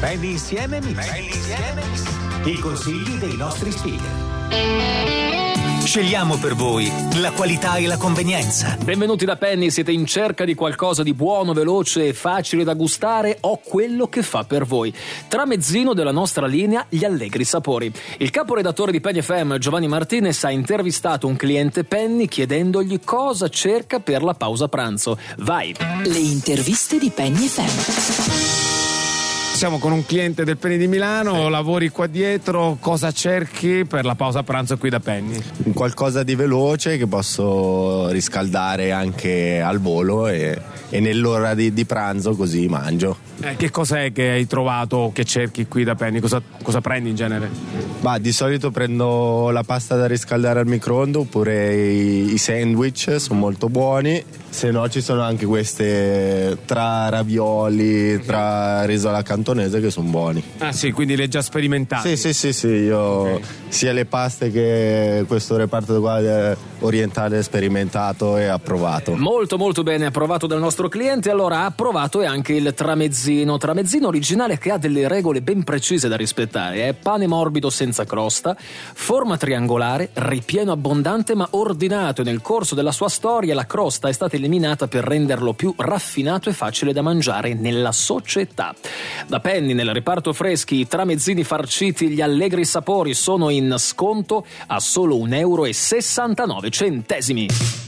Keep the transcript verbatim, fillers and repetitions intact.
Penny insieme Mix. Penny insieme Mix. I consigli dei nostri speaker. Scegliamo per voi la qualità e la convenienza. Benvenuti da Penny, siete in cerca di qualcosa di buono, veloce e facile da gustare? Ho quello che fa per voi. Tramezzino della nostra linea Gli Allegri Sapori. Il caporedattore di Penny F M, Giovanni Martinez, ha intervistato un cliente Penny chiedendogli cosa cerca per la pausa pranzo. Vai! Le interviste di Penny F M. Siamo con un cliente del Penny di Milano, sì. Lavori qua dietro, cosa cerchi per la pausa pranzo qui da Penny? Qualcosa di veloce che posso riscaldare anche al volo e, e nell'ora di, di pranzo così mangio. Eh, che cos'è che hai trovato, che cerchi qui da Penny? Cosa, cosa prendi in genere? Bah, di solito prendo la pasta da riscaldare al microonde oppure i, i sandwich, sono molto buoni. Se no ci sono anche queste tra ravioli, tra risola cantonese che sono buoni. Ah sì, quindi le hai già sperimentate? Sì, sì, sì, sì, io okay. Sia le paste che questo reparto qua orientale sperimentato e approvato. Molto molto bene, approvato dal nostro cliente. Allora ha approvato e anche il tramezzino, tramezzino originale che ha delle regole ben precise da rispettare. È pane morbido senza crosta, forma triangolare, ripieno abbondante ma ordinato, e nel corso della sua storia la crosta è stata eliminata per renderlo più raffinato e facile da mangiare nella società. Da Penny, nel reparto freschi, i tramezzini farciti Gli Allegri Sapori sono in sconto a solo un euro e sessantanove centesimi.